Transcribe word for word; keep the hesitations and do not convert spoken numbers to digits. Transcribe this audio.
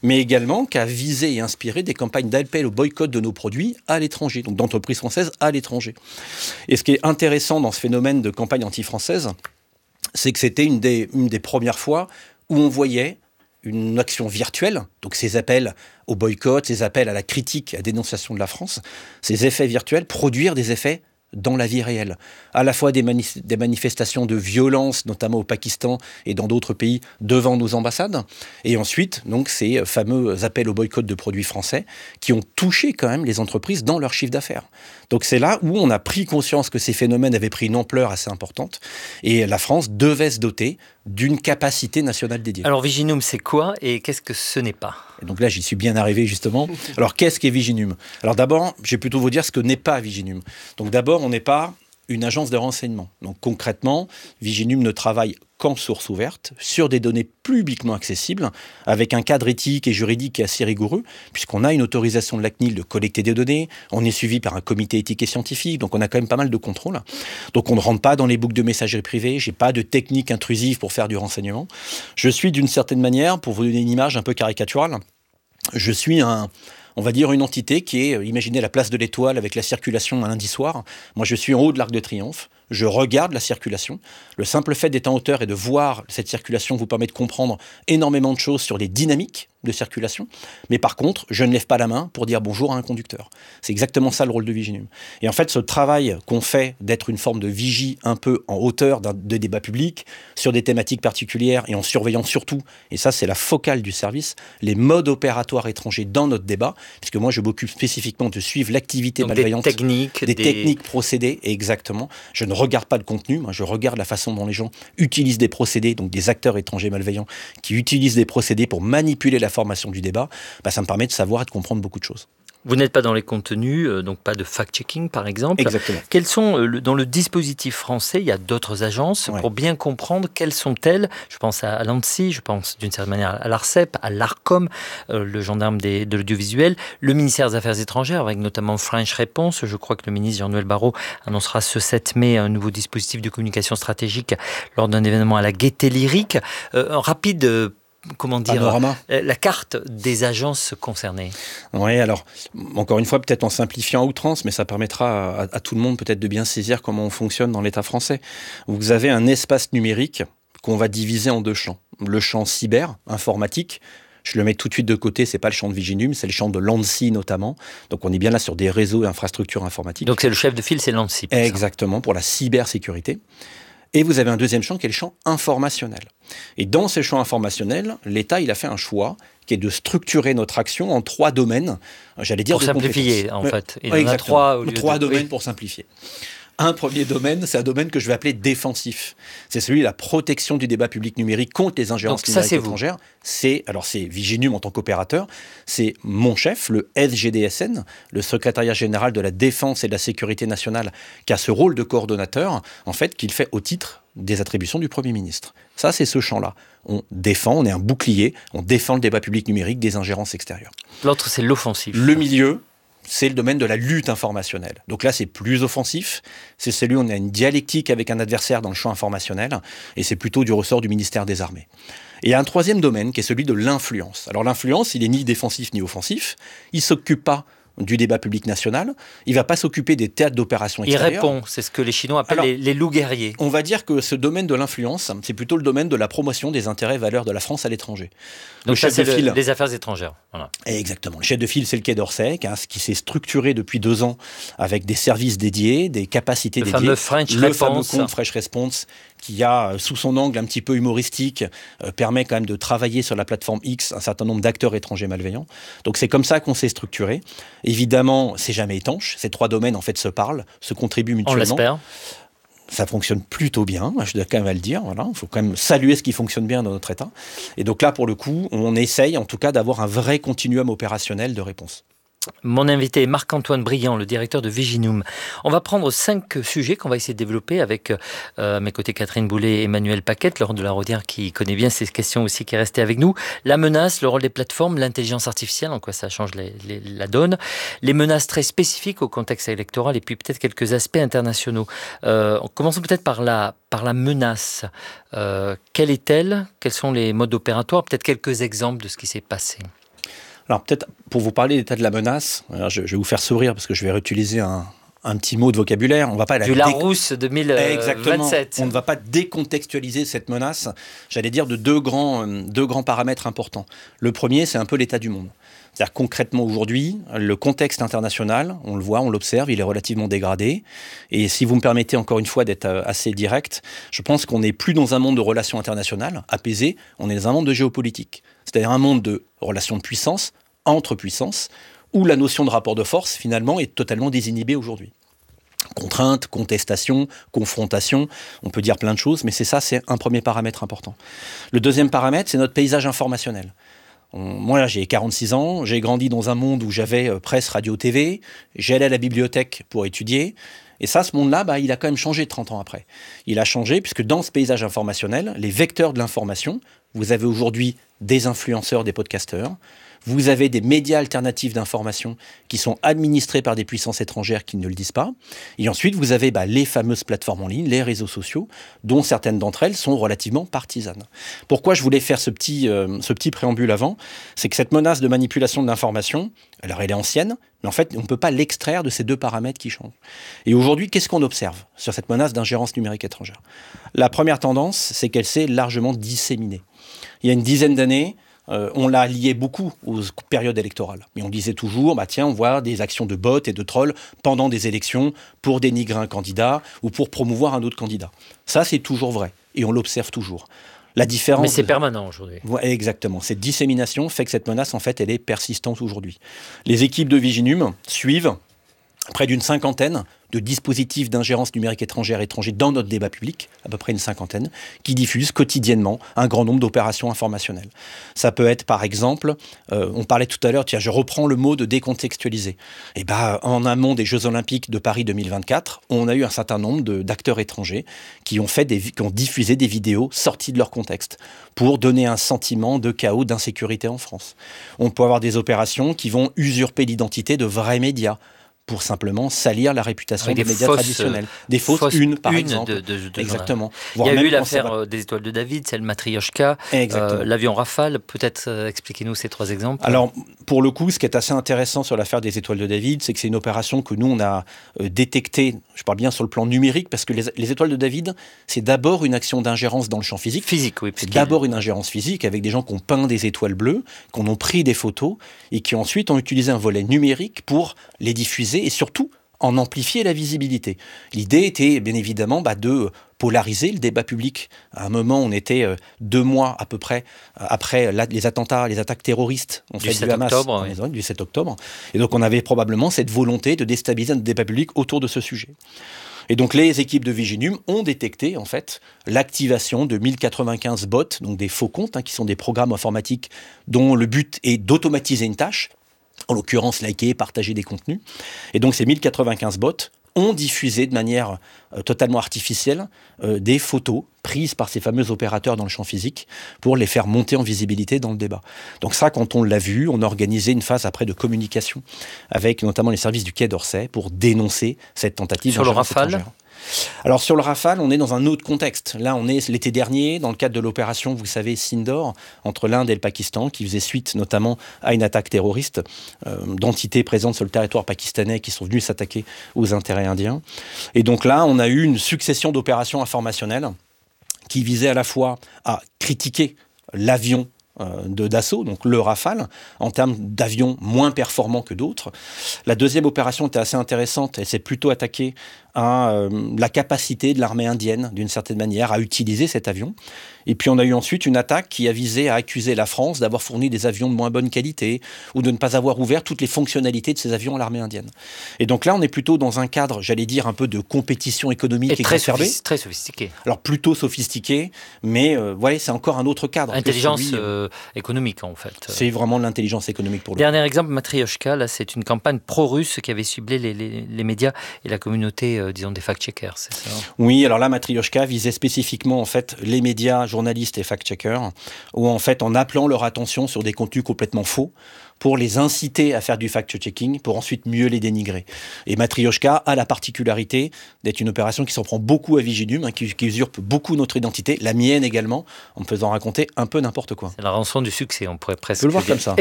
mais également qui a visé et inspiré des campagnes d'appel au boycott de nos produits à l'étranger, donc d'entreprises françaises à l'étranger. Et ce qui est intéressant dans ce phénomène de campagne anti-française, c'est que c'était une des, une des premières fois où on voyait une action virtuelle, donc ces appels au boycott, ces appels à la critique, à la dénonciation de la France, ces effets virtuels, produire des effets dans la vie réelle. À la fois des, mani- des manifestations de violence, notamment au Pakistan et dans d'autres pays, devant nos ambassades. Et ensuite, donc, ces fameux appels au boycott de produits français qui ont touché quand même les entreprises dans leur chiffre d'affaires. Donc c'est là où on a pris conscience que ces phénomènes avaient pris une ampleur assez importante. Et la France devait se doter d'une capacité nationale dédiée. Alors Viginum, c'est quoi et qu'est-ce que ce n'est pas ? Et donc là, j'y suis bien arrivé justement. Alors qu'est-ce qu'est Viginum ? Alors d'abord, je vais plutôt vous dire ce que n'est pas Viginum. Donc d'abord, on n'est pas une agence de renseignement. Donc concrètement, Viginum ne travaille qu'en source ouverte, sur des données publiquement accessibles, avec un cadre éthique et juridique qui est assez rigoureux, puisqu'on a une autorisation de la C N I L de collecter des données, on est suivi par un comité éthique et scientifique, donc on a quand même pas mal de contrôles. Donc on ne rentre pas dans les boucles de messagerie privée, j'ai pas de technique intrusive pour faire du renseignement. Je suis d'une certaine manière, pour vous donner une image un peu caricaturale, je suis un... on va dire une entité qui est, imaginez la place de l'Étoile avec la circulation un lundi soir. Moi, je suis en haut de l'Arc de Triomphe. Je regarde la circulation. Le simple fait d'être en hauteur et de voir cette circulation vous permet de comprendre énormément de choses sur les dynamiques de circulation. Mais par contre, je ne lève pas la main pour dire bonjour à un conducteur. C'est exactement ça le rôle de Viginum. Et en fait, ce travail qu'on fait d'être une forme de vigie un peu en hauteur d'un, de débat public sur des thématiques particulières et en surveillant surtout, et ça c'est la focale du service, les modes opératoires étrangers dans notre débat, puisque moi je m'occupe spécifiquement de suivre l'activité Donc malveillante. Des techniques. Des, des... techniques, procédés, exactement. Je ne regarde pas le contenu, moi je regarde la façon dont les gens utilisent des procédés, donc des acteurs étrangers malveillants qui utilisent des procédés pour manipuler la formation du débat. Bah, ça me permet de savoir et de comprendre beaucoup de choses. Vous n'êtes pas dans les contenus, euh, donc pas de fact-checking par exemple. Exactement. Quels sont, euh, le, dans le dispositif français, il y a d'autres agences, ouais. Pour bien comprendre quelles sont-elles. Je pense à, à l'ANSSI, je pense d'une certaine manière à l'ARCEP, à l'ARCOM, euh, le gendarme des, de l'audiovisuel, le ministère des Affaires étrangères, avec notamment French Response. Je crois que le ministre Jean-Noël Barrot annoncera ce sept mai un nouveau dispositif de communication stratégique lors d'un événement à la Gaîté Lyrique. Euh, un rapide... Euh, Comment dire, Panorama. La carte des agences concernées. Oui, alors, encore une fois, peut-être en simplifiant à outrance, mais ça permettra à, à tout le monde peut-être de bien saisir comment on fonctionne dans l'État français. Vous avez un espace numérique qu'on va diviser en deux champs. Le champ cyber, informatique, je le mets tout de suite de côté, c'est pas le champ de Viginum, c'est le champ de l'ANSSI notamment. Donc on est bien là sur des réseaux et infrastructures informatiques. Donc c'est le chef de file, c'est l'ANSSI. Exactement, pour la cybersécurité. Et vous avez un deuxième champ qui est le champ informationnel. Et dans ce champ informationnel, l'État il a fait un choix qui est de structurer notre action en trois domaines, j'allais dire pour de simplifier compétences. en fait. Il y en a trois au lieu Trois de... domaines oui. pour simplifier. Un premier domaine, c'est un domaine que je vais appeler défensif. C'est celui de la protection du débat public numérique contre les ingérences Donc, numériques ça, c'est étrangères. C'est, alors c'est Viginum en tant qu'opérateur, c'est mon chef, le S G D S N, le secrétariat général de la Défense et de la Sécurité nationale, qui a ce rôle de coordonnateur, en fait, qu'il fait au titre des attributions du Premier ministre. Ça, c'est ce champ-là. On défend, on est un bouclier, on défend le débat public numérique des ingérences extérieures. L'autre, c'est l'offensif. Le milieu, c'est le domaine de la lutte informationnelle. Donc là, c'est plus offensif. C'est celui où on a une dialectique avec un adversaire dans le champ informationnel. Et c'est plutôt du ressort du ministère des Armées. Et il y a un troisième domaine qui est celui de l'influence. Alors l'influence, il n'est ni défensif ni offensif. Il ne s'occupe pas du débat public national. Il ne va pas s'occuper des théâtres d'opérations extérieures. Il répond, c'est ce que les Chinois appellent Alors, les, les loups guerriers. On va dire que ce domaine de l'influence, c'est plutôt le domaine de la promotion des intérêts et valeurs de la France à l'étranger. Donc le ça, chef c'est de file, le, les affaires étrangères. Voilà. Exactement. Le chef de file, c'est le Quai d'Orsay, hein, qui s'est structuré depuis deux ans avec des services dédiés, des capacités le dédiées. Fameux French le Response. fameux compte French Response, qui a, sous son angle un petit peu humoristique, euh, permet quand même de travailler sur la plateforme X un certain nombre d'acteurs étrangers malveillants. Donc c'est comme ça qu'on s'est structuré. Évidemment, c'est jamais étanche. Ces trois domaines, en fait, se parlent, se contribuent mutuellement. On l'espère. Ça fonctionne plutôt bien, je dois quand même à le dire. Voilà. Il faut quand même saluer ce qui fonctionne bien dans notre État. Et donc là, pour le coup, on essaye en tout cas d'avoir un vrai continuum opérationnel de réponse. Mon invité est Marc-Antoine Briand, le directeur de Viginum. On va prendre cinq sujets qu'on va essayer de développer avec euh, à mes côtés Catherine Boulet et Emmanuel Paquette, Laurent de la Rodière qui connaît bien ces questions aussi, qui est resté avec nous. La menace, le rôle des plateformes, l'intelligence artificielle, en quoi ça change les, les, la donne, les menaces très spécifiques au contexte électoral et puis peut-être quelques aspects internationaux. Euh, commençons peut-être par la, par la menace. Euh, quelle est-elle ? Quels sont les modes opératoires ? Peut-être quelques exemples de ce qui s'est passé. Alors peut-être pour vous parler de l'état de la menace, alors je, je vais vous faire sourire parce que je vais réutiliser un, un petit mot de vocabulaire. On va pas la du dé... Larousse deux mille vingt-sept. Exactement. On ne va pas décontextualiser cette menace, j'allais dire, de deux grands, deux grands paramètres importants. Le premier, c'est un peu l'état du monde. C'est-à-dire concrètement aujourd'hui, le contexte international, on le voit, on l'observe, il est relativement dégradé. Et si vous me permettez encore une fois d'être assez direct, je pense qu'on n'est plus dans un monde de relations internationales apaisées, on est dans un monde de géopolitique. C'est-à-dire un monde de relations de puissance, entre puissances, où la notion de rapport de force, finalement, est totalement désinhibée aujourd'hui. Contrainte, contestation, confrontation, on peut dire plein de choses, mais c'est ça, c'est un premier paramètre important. Le deuxième paramètre, c'est notre paysage informationnel. On, moi, là, j'ai quarante-six ans, j'ai grandi dans un monde où j'avais euh, presse, radio, T V, j'allais à la bibliothèque pour étudier, et ça, ce monde-là, bah, il a quand même changé trente ans après. Il a changé puisque dans ce paysage informationnel, les vecteurs de l'information, vous avez aujourd'hui des influenceurs, des podcasteurs, vous avez des médias alternatifs d'information qui sont administrés par des puissances étrangères qui ne le disent pas. Et ensuite, vous avez bah, les fameuses plateformes en ligne, les réseaux sociaux, dont certaines d'entre elles sont relativement partisanes. Pourquoi je voulais faire ce petit, euh, ce petit préambule avant ? C'est que cette menace de manipulation de l'information, alors elle est ancienne, mais en fait, on ne peut pas l'extraire de ces deux paramètres qui changent. Et aujourd'hui, qu'est-ce qu'on observe sur cette menace d'ingérence numérique étrangère ? La première tendance, c'est qu'elle s'est largement disséminée. Il y a une dizaine d'années, Euh, on l'a lié beaucoup aux périodes électorales. Mais on disait toujours, bah tiens, on voit des actions de bots et de trolls pendant des élections pour dénigrer un candidat ou pour promouvoir un autre candidat. Ça, c'est toujours vrai. Et on l'observe toujours. La différence... Mais c'est de... permanent aujourd'hui. Ouais, exactement. Cette dissémination fait que cette menace, en fait, elle est persistante aujourd'hui. Les équipes de Viginum suivent près d'une cinquantaine de dispositifs d'ingérence numérique étrangère étrangers dans notre débat public, à peu près une cinquantaine, qui diffusent quotidiennement un grand nombre d'opérations informationnelles. Ça peut être, par exemple, euh, on parlait tout à l'heure, tiens, je reprends le mot de décontextualiser. Et ben, en amont des Jeux Olympiques de Paris deux mille vingt-quatre, on a eu un certain nombre de, d'acteurs étrangers qui ont, fait des, qui ont diffusé des vidéos sorties de leur contexte pour donner un sentiment de chaos, d'insécurité en France. On peut avoir des opérations qui vont usurper l'identité de vrais médias, pour simplement salir la réputation Avec des, des médias fausses, traditionnels. Des fausses, fausses unes, par une exemple. De, de, de Exactement. Il y a eu l'affaire va... des étoiles de David, celle Matryoshka, euh, l'avion Rafale. Peut-être euh, expliquez-nous ces trois exemples. Alors, pour le coup, ce qui est assez intéressant sur l'affaire des étoiles de David, c'est que c'est une opération que nous, on a euh, détectée, je parle bien sur le plan numérique, parce que les, les étoiles de David, c'est d'abord une action d'ingérence dans le champ physique. Physique, oui. C'est d'abord une ingérence physique avec des gens qui ont peint des étoiles bleues, qui en ont pris des photos, et qui ensuite ont utilisé un volet numérique pour les diffuser, et surtout en amplifier la visibilité. L'idée était bien évidemment bah, de polariser le débat public. À un moment, on était euh, deux mois à peu près euh, après la, les attentats, les attaques terroristes en fait, du Hamas octobre, oui. du sept octobre. Et donc on avait probablement cette volonté de déstabiliser notre débat public autour de ce sujet. Et donc les équipes de Viginum ont détecté en fait l'activation de mille quatre-vingt-quinze bots, donc des faux comptes, hein, qui sont des programmes informatiques dont le but est d'automatiser une tâche, en l'occurrence liker, partager des contenus. Et donc ces mille quatre-vingt-quinze bots ont diffusé de manière euh, totalement artificielle euh, des photos prises par ces fameux opérateurs dans le champ physique pour les faire monter en visibilité dans le débat. Donc ça, quand on l'a vu, on a organisé une phase après de communication avec notamment les services du Quai d'Orsay pour dénoncer cette tentative sur le Rafale étrangère. Alors sur le Rafale, on est dans un autre contexte. Là, on est l'été dernier, dans le cadre de l'opération, vous savez, Sindor, entre l'Inde et le Pakistan, qui faisait suite notamment à une attaque terroriste euh, d'entités présentes sur le territoire pakistanais qui sont venues s'attaquer aux intérêts indiens. Et donc là, on a eu une succession d'opérations informationnelles qui visaient à la fois à critiquer l'avion de d'assaut, donc le Rafale, en termes d'avions moins performants que d'autres. La deuxième opération était assez intéressante, elle s'est plutôt attaquée à euh, la capacité de l'armée indienne, d'une certaine manière, à utiliser cet avion. Et puis on a eu ensuite une attaque qui a visé à accuser la France d'avoir fourni des avions de moins bonne qualité ou de ne pas avoir ouvert toutes les fonctionnalités de ces avions à l'armée indienne. Et donc là, on est plutôt dans un cadre, j'allais dire, un peu de compétition économique et très, exacerbée. très sophistiqué. Alors plutôt sophistiqué, mais euh, ouais, c'est encore un autre cadre. Intelligence celui, euh, économique, en fait. C'est vraiment l'intelligence économique pour le Dernier coup. exemple, Matryoshka, là, c'est une campagne pro-russe qui avait ciblé les, les, les médias et la communauté, euh, disons, des fact-checkers, c'est ça ? Oui, alors là, Matryoshka visait spécifiquement, en fait, les médias, journalistes et fact-checkers, où, en fait, en appelant leur attention sur des contenus complètement faux, pour les inciter à faire du fact-checking, pour ensuite mieux les dénigrer. Et Matryoshka a la particularité d'être une opération qui s'en prend beaucoup à Viginum, hein, qui, qui usurpe beaucoup notre identité, la mienne également, en me faisant raconter un peu n'importe quoi. C'est la rançon du succès, on pourrait presque on peut le voir comme ça.